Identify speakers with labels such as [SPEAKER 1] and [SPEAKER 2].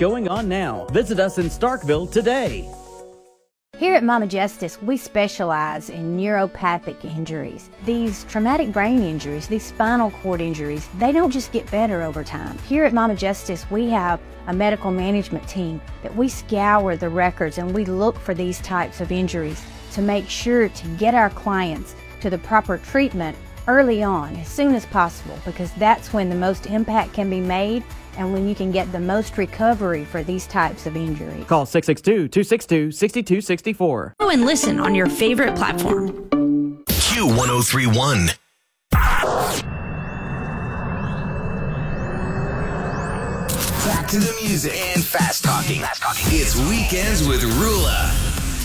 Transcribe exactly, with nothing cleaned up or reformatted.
[SPEAKER 1] going on now. Visit us in Starkville today.
[SPEAKER 2] Here at Mama Justice, we specialize in neuropathic injuries. These traumatic brain injuries, these spinal cord injuries, they don't just get better over time. Here at Mama Justice, we have a medical management team that we scour the records and we look for these types of injuries to make sure to get our clients to the proper treatment early on, as soon as possible, because that's when the most impact can be made and when you can get the most recovery for these types of injuries.
[SPEAKER 1] Call six six two, two six two, six two six four.
[SPEAKER 3] Go and listen on your favorite platform.
[SPEAKER 4] Q one oh three point one. Back to the music and fast talking. Fast talking. It's Weekends with Rula.